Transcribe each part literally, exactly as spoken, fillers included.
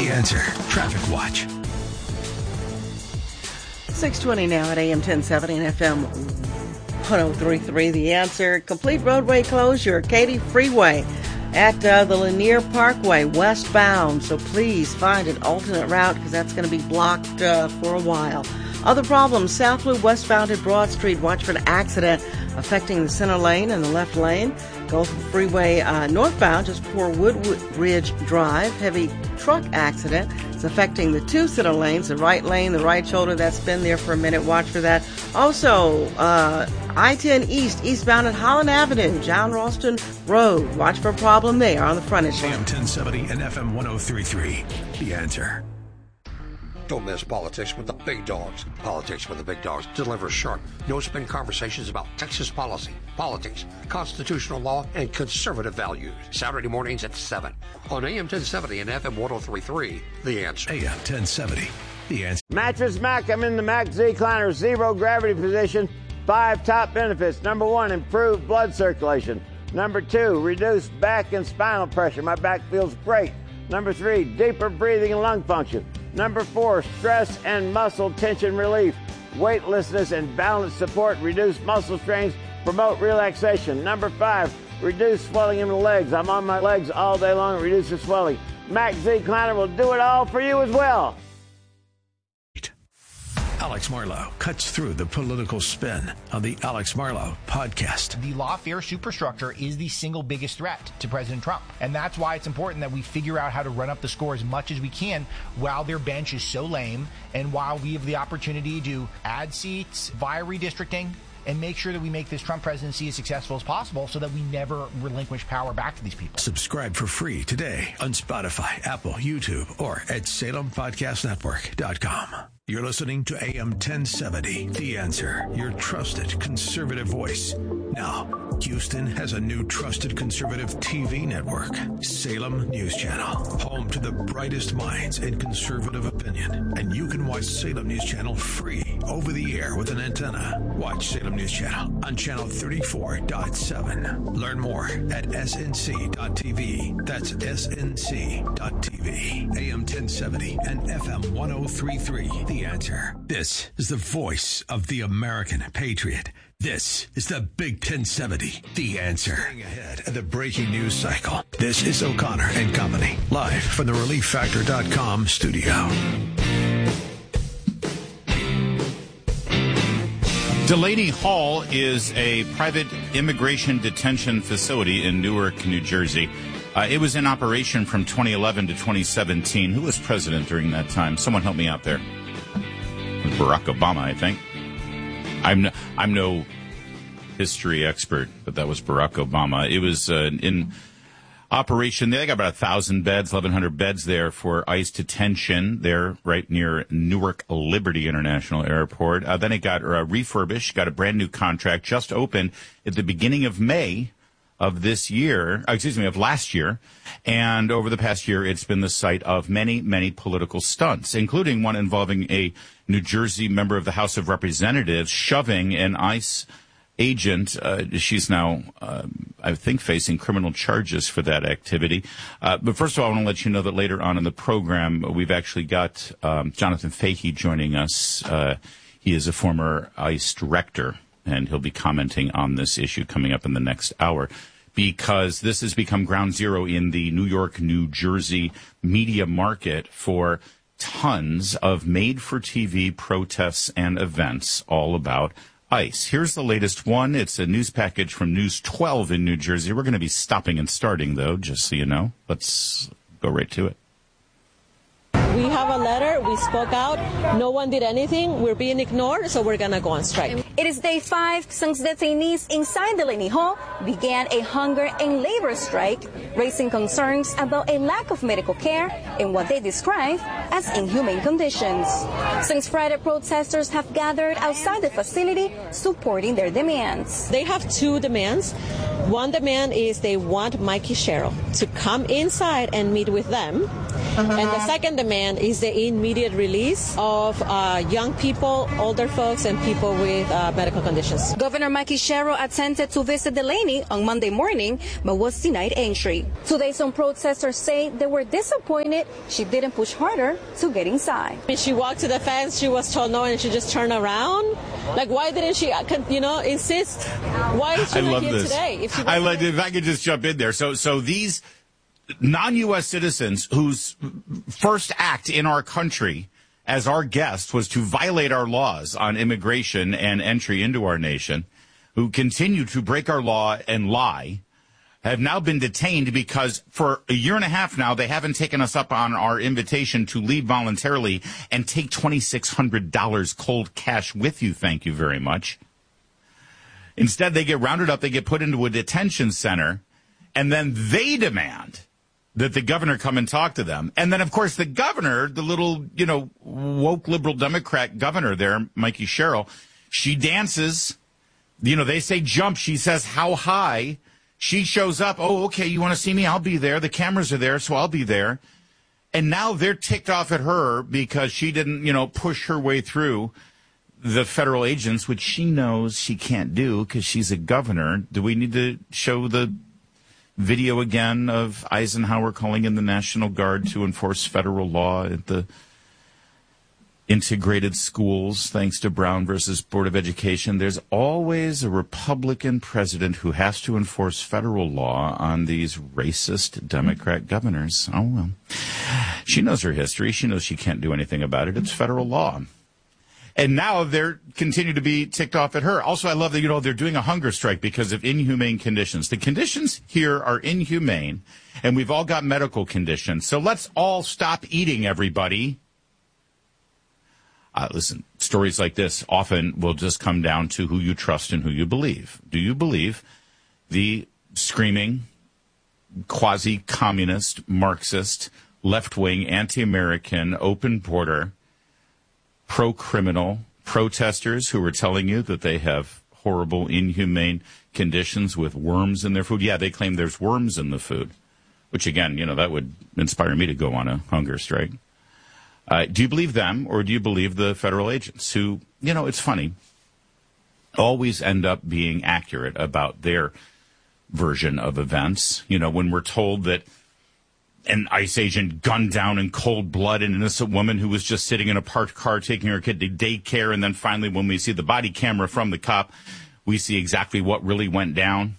The Answer Traffic Watch. six twenty now at A M ten seventy and F M one oh three point three. The Answer. Complete roadway closure. Katy Freeway at uh, the Lanier Parkway westbound. So please find an alternate route because that's going to be blocked uh, for a while. Other problems. South Loop westbound at Broad Street. Watch for an accident affecting the center lane and the left lane. Gulf Freeway uh, northbound just before Woodridge Drive. Heavy truck accident. It's affecting the two center lanes, the right lane, the right shoulder. That's been there for a minute. Watch for that. Also, uh, I ten East, eastbound at Holland Avenue, John Ralston Road. Watch for a problem there on the frontage line. A M ten seventy and F M one oh three point three. The Answer. Don't miss Politics with the Big Dogs. Politics with the Big Dogs delivers sharp, no-spin conversations about Texas policy, politics, constitutional law, and conservative values. Saturday mornings at seven on A M ten seventy and F M one oh three point three. The Answer. A M ten seventy. The Answer. Mattress Mac, I'm in the Mac Z-Cliner zero gravity position. Five top benefits. Number one, improved blood circulation. Number two, reduced back and spinal pressure. My back feels great. Number three, deeper breathing and lung function. Number four, stress and muscle tension relief. Weightlessness and balance support, reduce muscle strains, promote relaxation. Number five, reduce swelling in the legs. I'm on my legs all day long, reduce the swelling. Mac Z-Cliner will do it all for you as well. Alex Marlow cuts through the political spin on the Alex Marlow podcast. The lawfare superstructure is the single biggest threat to President Trump. And that's why it's important that we figure out how to run up the score as much as we can while their bench is so lame and while we have the opportunity to add seats via redistricting and make sure that we make this Trump presidency as successful as possible so that we never relinquish power back to these people. Subscribe for free today on Spotify, Apple, YouTube, or at Salem Podcast Network dot com. You're listening to A M ten seventy, The Answer, your trusted conservative voice. Now, Houston has a new trusted conservative T V network, Salem News Channel, home to the brightest minds in conservative opinion. And you can watch Salem News Channel free over the air with an antenna. Watch Salem News Channel on channel thirty-four point seven. Learn more at S N C dot T V. That's S N C dot T V. A M ten seventy and F M one oh three point three. The Answer. This is the voice of the American patriot. This is the Big ten seventy. The Answer. Staying ahead of the breaking news cycle. This is O'Connor and Company, live from the relief factor dot com studio. Delaney Hall is a private immigration detention facility in Newark, New Jersey. Uh, it was in operation from twenty eleven to twenty seventeen. Who was president during that time? Someone help me out there. Barack Obama, I think. I'm no, I'm no history expert, but that was Barack Obama. It was uh, in operation. They got about a thousand beds, eleven hundred beds there for ICE detention. There, right near Newark Liberty International Airport. Uh, then it got uh, refurbished, got a brand new contract, just opened at the beginning of May of this year, excuse me, of last year. And over the past year, it's been the site of many, many political stunts, including one involving a New Jersey member of the House of Representatives shoving an ICE agent. Uh, she's now, uh, I think, facing criminal charges for that activity. Uh, but first of all, I want to let you know that later on in the program, we've actually got um, Jonathan Fahey joining us. Uh, he is a former ICE director, and he'll be commenting on this issue coming up in the next hour, because this has become ground zero in the New York, New Jersey media market for tons of made-for-T V protests and events all about ICE. Here's the latest one. It's a news package from News twelve in New Jersey. We're going to be stopping and starting, though, just so you know. Let's go right to it. We have a letter. We spoke out. No one did anything. We're being ignored, so we're going to go on strike. It is day five since detainees inside Delaney Hall began a hunger and labor strike, raising concerns about a lack of medical care and what they describe as inhumane conditions. Since Friday, protesters have gathered outside the facility supporting their demands. They have two demands. One demand is they want Mikey Sherrill to come inside and meet with them. And the second demand and is the immediate release of uh, young people, older folks, and people with uh, medical conditions. Governor Mikey Sherrill attempted to visit Delaney on Monday morning, but was denied entry. Today, some protesters say they were disappointed she didn't push harder to get inside. When she walked to the fence, she was told no, and she just turned around. Like, why didn't she, you know, insist? Why is she I not love here this. today? If, she I like if I could just jump in there. So, so these non-U S citizens whose first act in our country as our guests was to violate our laws on immigration and entry into our nation, who continue to break our law and lie, have now been detained because for a year and a half now, they haven't taken us up on our invitation to leave voluntarily and take twenty-six hundred dollars cold cash with you. Thank you very much. Instead, they get rounded up, they get put into a detention center, and then they demand that the governor come and talk to them. And then, of course, the governor, the little, you know, woke liberal Democrat governor there, Mikey Sherrill, she dances. You know, they say jump. She says, how high? She shows up. Oh, okay, you want to see me? I'll be there. The cameras are there, so I'll be there. And now they're ticked off at her because she didn't, you know, push her way through the federal agents, which she knows she can't do because she's a governor. Do we need to show the video again of Eisenhower calling in the National Guard to enforce federal law at the integrated schools, thanks to Brown versus Board of Education? There's always a Republican president who has to enforce federal law on these racist Democrat governors. Oh, well. She knows her history. She knows she can't do anything about it. It's federal law. And now they're continue to be ticked off at her. Also, I love that, you know, they're doing a hunger strike because of inhumane conditions. The conditions here are inhumane, and we've all got medical conditions. So let's all stop eating, everybody. Uh, listen, stories like this often will just come down to who you trust and who you believe. Do you believe the screaming, quasi-communist, Marxist, left-wing, anti-American, open border, pro-criminal protesters who are telling you that they have horrible, inhumane conditions with worms in their food? Yeah, they claim there's worms in the food, which, again, you know, that would inspire me to go on a hunger strike. Uh, do you believe them, or do you believe the federal agents who, you know, it's funny, always end up being accurate about their version of events? You know, when we're told that an ICE agent gunned down in cold blood an innocent woman who was just sitting in a parked car taking her kid to daycare, and then finally when we see the body camera from the cop, we see exactly what really went down.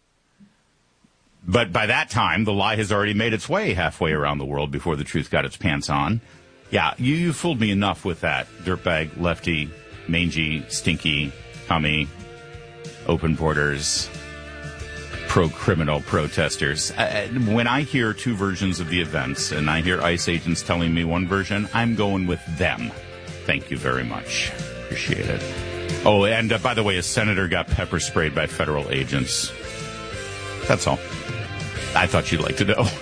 But by that time, the lie has already made its way halfway around the world before the truth got its pants on. Yeah, you, you fooled me enough with that dirtbag, lefty, mangy, stinky, commie, open borders, pro-criminal protesters. Uh, when I hear two versions of the events and I hear ICE agents telling me one version, I'm going with them. Thank you very much. Appreciate it. Oh, and uh, by the way, a senator got pepper sprayed by federal agents. That's all. I thought you'd like to know.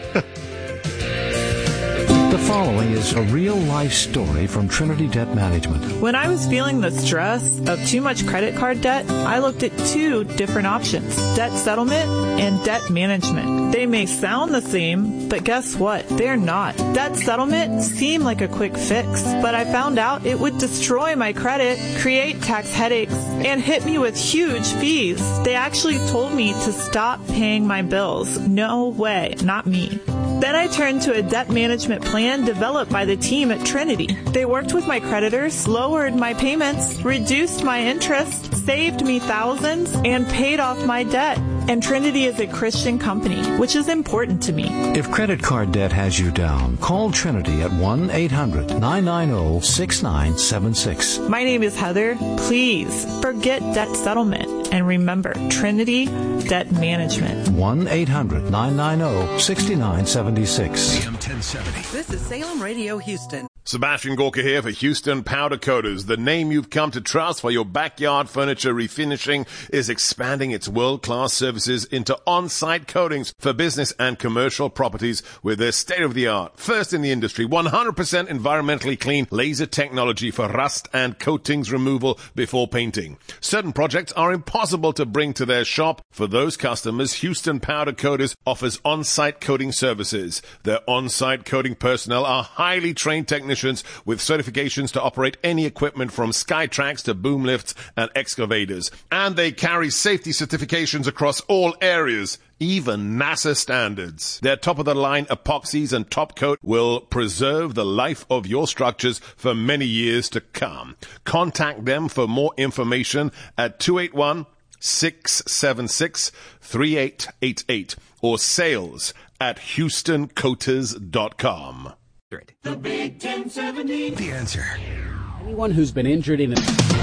The following is a real-life story from Trinity Debt Management. When I was feeling the stress of too much credit card debt, I looked at two different options, debt settlement and debt management. They may sound the same, but guess what? They're not. Debt settlement seemed like a quick fix, but I found out it would destroy my credit, create tax headaches, and hit me with huge fees. They actually told me to stop paying my bills. No way, not me. Then I turned to a debt management plan developed by the team at Trinity. They worked with my creditors, lowered my payments, reduced my interest, saved me thousands, and paid off my debt. And Trinity is a Christian company, which is important to me. If credit card debt has you down, call Trinity at one eight hundred nine nine zero six nine seven six. My name is Heather. Please forget debt settlement. And remember, Trinity Debt Management. one eight hundred nine nine zero six nine seven six. A M ten seventy. This is Salem Radio Houston. Sebastian Gorka here for Houston Powder Coaters. The name you've come to trust for your backyard furniture refinishing is expanding its world-class services into on-site coatings for business and commercial properties with their state-of-the-art, first in the industry, one hundred percent environmentally clean laser technology for rust and coatings removal before painting. Certain projects are impossible to bring to their shop. For those customers, Houston Powder Coaters offers on-site coating services. Their on-site coating personnel are highly trained technicians with certifications to operate any equipment from Skytrax to boom lifts and excavators. And they carry safety certifications across all areas, even NASA standards. Their top-of-the-line epoxies and top coat will preserve the life of your structures for many years to come. Contact them for more information at two eight one, six seven six, three eight eight eight or sales at houston coaters dot com. The Big ten seventy. The Answer. Anyone who's been injured in a...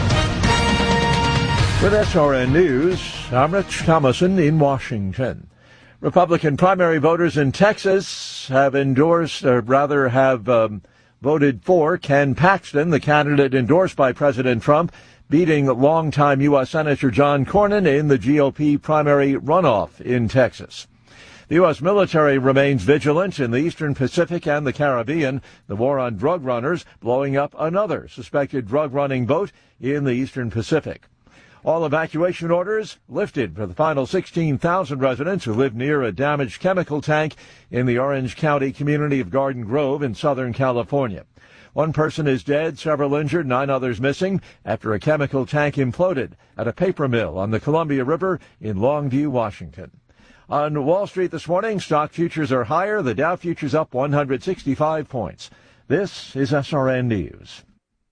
With S R N News, I'm Rich Thomason in Washington. Republican primary voters in Texas have endorsed, or rather have um, voted for Ken Paxton, the candidate endorsed by President Trump, beating longtime U S Senator John Cornyn in the G O P primary runoff in Texas. The U S military remains vigilant in the Eastern Pacific and the Caribbean. The war on drug runners blowing up another suspected drug-running boat in the Eastern Pacific. All evacuation orders lifted for the final sixteen thousand residents who live near a damaged chemical tank in the Orange County community of Garden Grove in Southern California. One person is dead, several injured, nine others missing after a chemical tank imploded at a paper mill on the Columbia River in Longview, Washington. On Wall Street this morning, stock futures are higher. The Dow futures up one hundred sixty-five points. This is S R N News.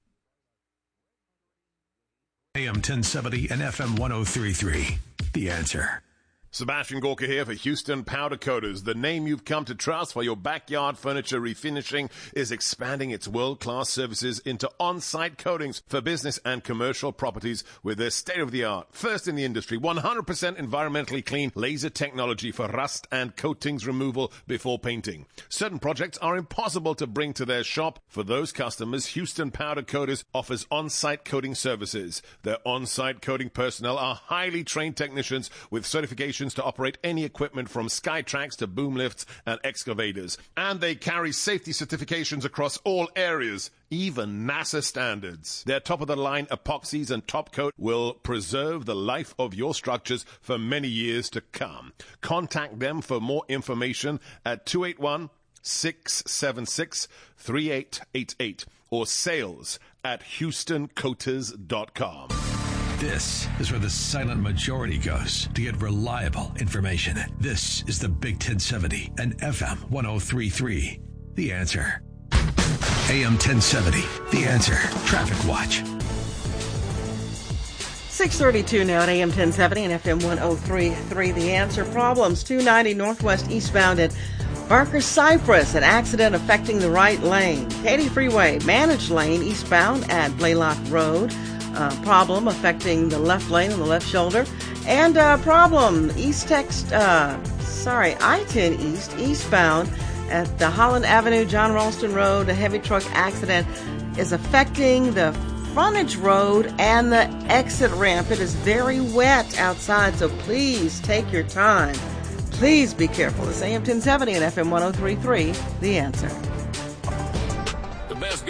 A M ten seventy and F M one oh three point three. The Answer. Sebastian Gorka here for Houston Powder Coaters. The name you've come to trust for your backyard furniture refinishing is expanding its world-class services into on-site coatings for business and commercial properties with their state-of-the-art, first in the industry, one hundred percent environmentally clean laser technology for rust and coatings removal before painting. Certain projects are impossible to bring to their shop. For those customers, Houston Powder Coaters offers on-site coating services. Their on-site coating personnel are highly trained technicians with certifications to operate any equipment from Skytrax to boom lifts and excavators. And they carry safety certifications across all areas, even NASA standards. Their top-of-the-line epoxies and top coat will preserve the life of your structures for many years to come. Contact them for more information at two eight one, six seven six, three eight eight eight or sales at houston coaters dot com. This is where the silent majority goes to get reliable information. This is the Big ten seventy and F M one oh three point three. The Answer. A M ten seventy. The Answer. Traffic Watch. six thirty-two now at A M ten seventy and F M one oh three point three. The Answer. Problems. two ninety Northwest eastbound at Barker Cypress. An accident affecting the right lane. Katy Freeway. Managed lane eastbound at Blaylock Road. Uh, problem affecting the left lane and the left shoulder. And uh, problem, East Tex, uh, sorry, I ten East, eastbound at the Holland Avenue, John Ralston Road. A heavy truck accident is affecting the frontage road and the exit ramp. It is very wet outside, so please take your time. Please be careful. It's A M ten seventy and F M one oh three point three, The Answer.